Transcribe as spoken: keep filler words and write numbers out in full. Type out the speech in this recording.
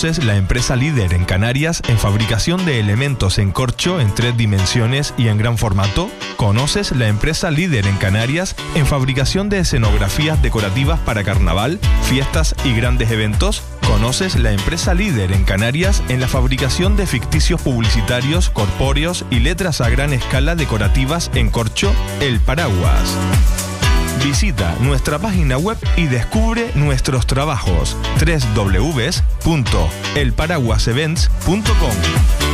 ¿Conoces la empresa líder en Canarias en fabricación de elementos en corcho en tres dimensiones y en gran formato? ¿Conoces la empresa líder en Canarias en fabricación de escenografías decorativas para carnaval, fiestas y grandes eventos? ¿Conoces la empresa líder en Canarias en la fabricación de ficticios publicitarios, corpóreos y letras a gran escala decorativas en corcho? El Paraguas. Visita nuestra página web y descubre nuestros trabajos. doble u doble u doble u punto el paraguas events punto com